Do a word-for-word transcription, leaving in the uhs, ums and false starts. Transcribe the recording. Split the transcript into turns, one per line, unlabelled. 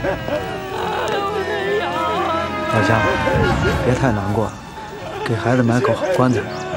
老乡，别太难过，给孩子买口好棺材。